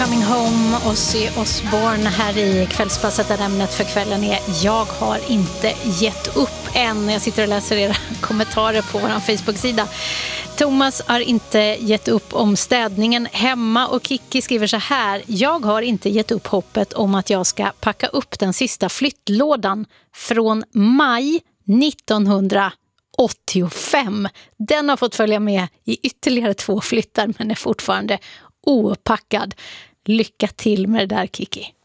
Coming Home, Ozzy Osbourne här i kvällspasset, där ämnet för kvällen är jag har inte gett upp än. Jag sitter och läser era kommentarer på vår Facebook-sida. Thomas har inte gett upp om städningen hemma och Kiki skriver så här: jag har inte gett upp hoppet om att jag ska packa upp den sista flyttlådan från maj 1985. Den har fått följa med i ytterligare 2 flyttar men är fortfarande opackad. Lycka till med det där, Kiki.